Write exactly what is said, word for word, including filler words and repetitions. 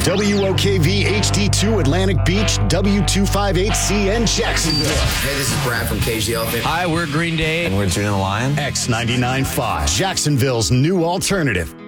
W O K V H D two Atlantic Beach, W two fifty-eight C N Jacksonville. Hey, this is Brad from Cage the Elephant. Hi, we're Green Day. And we're Tune the Lion. X ninety-nine point five, Jacksonville's new alternative.